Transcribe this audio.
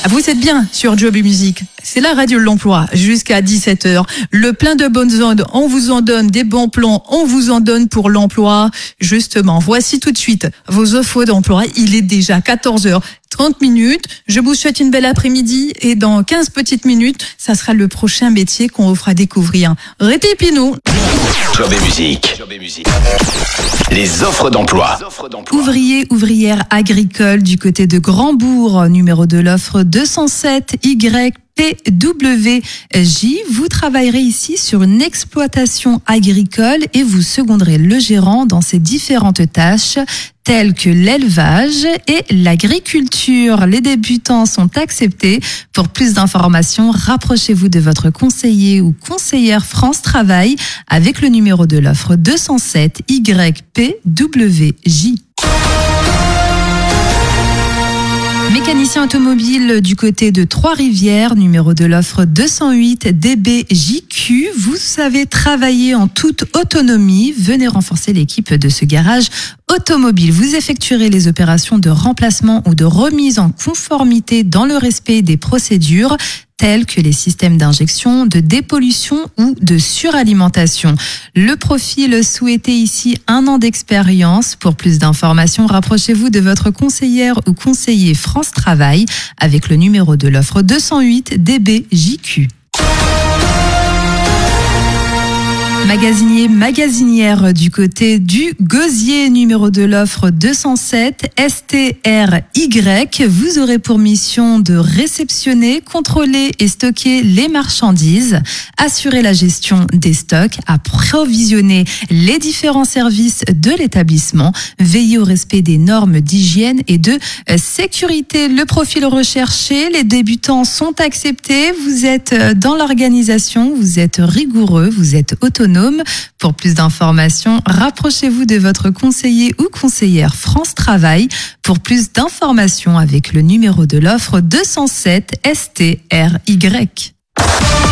Vous êtes bien sur Job et Musique. C'est la radio de l'emploi jusqu'à 17h. Le plein de bonnes ondes, on vous en donne des bons plans, on vous en donne pour l'emploi. Justement, voici tout de suite vos offres d'emploi. Il est déjà 14h30. Je vous souhaite une belle après-midi et dans 15 petites minutes, ça sera le prochain métier qu'on vous fera découvrir. Répétez-nous. Job et Musique. Les offres d'emploi. Ouvrier, ouvrière agricole du côté de Grandbourg, numéro de l'offre 207 YPWJ. Vous travaillerez ici sur une exploitation agricole et vous seconderez le gérant dans ses différentes tâches telles que l'élevage et l'agriculture. Les débutants sont acceptés. Pour plus d'informations, rapprochez-vous de votre conseiller ou conseillère France Travail avec le numéro de l'offre 207 YPWJ. Mécanicien automobile du côté de Trois-Rivières, numéro de l'offre 208 DBJQ. Vous savez travailler en toute autonomie. Venez renforcer l'équipe de ce garage automobile. Vous effectuerez les opérations de remplacement ou de remise en conformité dans le respect des procédures tels que les systèmes d'injection, de dépollution ou de suralimentation. Le profil souhaité ici 1 an d'expérience. Pour plus d'informations, rapprochez-vous de votre conseillère ou conseiller France Travail avec le numéro de l'offre 208 DBJQ. Magasinier, magasinière du côté du Gosier, numéro de l'offre 207 STRY. Vous aurez pour mission de réceptionner, contrôler et stocker les marchandises, assurer la gestion des stocks, approvisionner les différents services de l'établissement, veiller au respect des normes d'hygiène et de sécurité. Le profil recherché, les débutants sont acceptés. Vous êtes dans l'organisation, vous êtes rigoureux, vous êtes autonome. Pour plus d'informations, rapprochez-vous de votre conseiller ou conseillère France Travail. Pour plus d'informations avec le numéro de l'offre 207 STRY.